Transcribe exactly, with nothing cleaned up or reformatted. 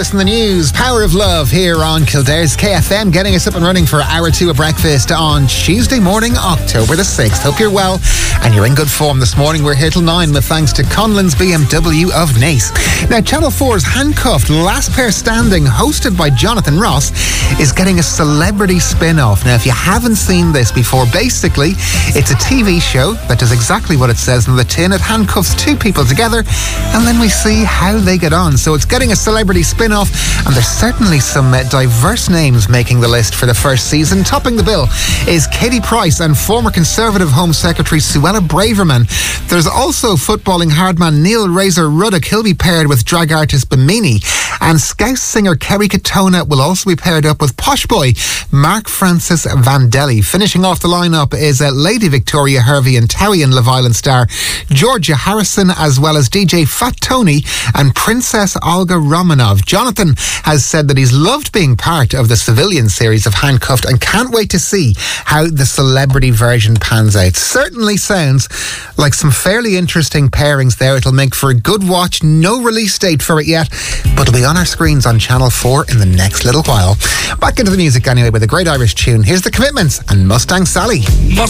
First in the news, Power of Love here on Kildare's K F M, getting us up and running for hour two of breakfast on Tuesday morning, October the sixth. Hope you're well and you're in good form this morning. We're here till nine with thanks to Conlon's B M W of Naas. Now, Channel four's Handcuffed, Last Pair Standing, hosted by Jonathan Ross, is getting a celebrity spin-off. Now, if you haven't seen this before, basically, it's a T V show that does exactly what it says in the tin. It handcuffs two people together and then we see how they get on. So it's getting a celebrity spin-off, and there's certainly some uh, diverse names making the list for the first season. Topping the bill is Katie Price and former Conservative Home Secretary Suella Braverman. There's also footballing hardman Neil Razor Ruddock. He'll be paired with drag artist Bimini, and Scouse singer Kerry Katona will also be paired up with posh boy Mark Francis Vandelli. Finishing off the lineup is uh, Lady Victoria Hervey and Towie and Love Island star Georgia Harrison, as well as D J Fat Tony and Princess Olga Romanov. Jonathan has said that he's loved being part of the civilian series of Handcuffed and can't wait to see how the celebrity version pans out. Certainly sounds like some fairly interesting pairings there. It'll make for a good watch. No release date for it yet, but it'll be on our screens on Channel four in the next little while. Back into the music anyway with a great Irish tune. Here's The Commitments and Mustang Sally.